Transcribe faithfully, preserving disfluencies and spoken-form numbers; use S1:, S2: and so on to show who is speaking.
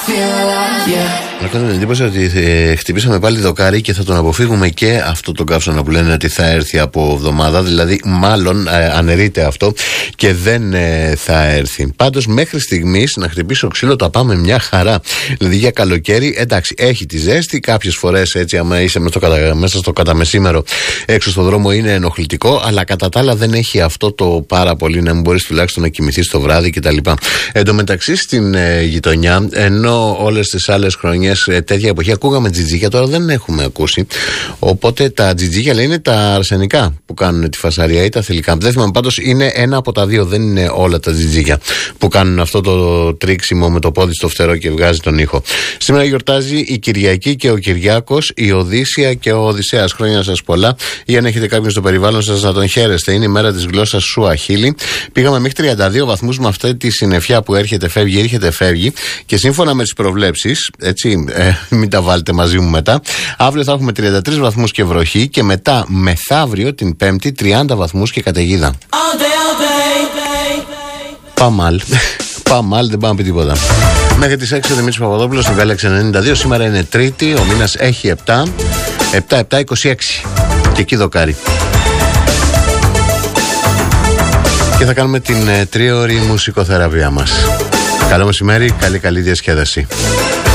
S1: Έχω την εντύπωση ότι ε, χτυπήσαμε πάλι δοκάρι και θα τον αποφύγουμε και αυτό το καύσωνα που λένε ότι θα έρθει από εβδομάδα. Δηλαδή, μάλλον ε, αναιρείται αυτό και δεν ε, θα έρθει. Πάντως, μέχρι στιγμής να χτυπήσω ξύλο τα πάμε μια χαρά. Δηλαδή, για καλοκαίρι, εντάξει, έχει τη ζέστη. Κάποιες φορές έτσι, άμα είσαι μέσα στο, κατα, μέσα στο καταμεσήμερο έξω στο δρόμο, είναι ενοχλητικό. Αλλά κατά τα άλλα, δεν έχει αυτό το πάρα πολύ να μην μπορείς τουλάχιστον να κοιμηθείς το βράδυ κτλ. Εν τω μεταξύ, στην ε, γειτονιά, ενώ όλες τις άλλες χρονιές τέτοια εποχή ακούγαμε τζιτζίκια, τώρα δεν έχουμε ακούσει. Οπότε τα τζιτζίκια λέει είναι τα αρσενικά που κάνουν τη φασαρία ή τα θηλυκά. Δεν θυμάμαι, πάντως είναι ένα από τα δύο, δεν είναι όλα τα τζιτζίκια που κάνουν αυτό το τρίξιμο με το πόδι στο φτερό και βγάζει τον ήχο. Σήμερα γιορτάζει η Κυριακή και ο Κυριάκος, η Οδύσσια και ο Οδυσσέας. Χρόνια σας πολλά. Ή αν έχετε κάποιον στο περιβάλλον σας να τον χαίρεστε. Είναι η μέρα της γλώσσας Σουαχίλι. Πήγαμε μέχρι τριάντα δύο βαθμούς με αυτή τη συννεφιά που έρχεται, φεύγει, έρχεται, φεύγει. Και σύμφωνα με τις προβλέψεις, έτσι. Ε, μην τα βάλετε μαζί μου μετά. Αύριο θα έχουμε τριάντα τρεις βαθμούς και βροχή και μετά μεθαύριο την Πέμπτη τριάντα βαθμούς και καταιγίδα. Παμάλ. Παμάλ, δεν πάμε πει τίποτα. Μέχρι τις έξι ο Δημήτρης Παπαδόπουλος στο Galaxy ενενήντα δύο. Σήμερα είναι Τρίτη, ο μήνας έχει επτά. επτά, επτά, είκοσι έξι. Και εκεί δοκάρι. Και θα κάνουμε την ε, τρίωρη μουσικοθεραπεία μας. Καλό μεσημέρι, καλή καλή διασκέδαση.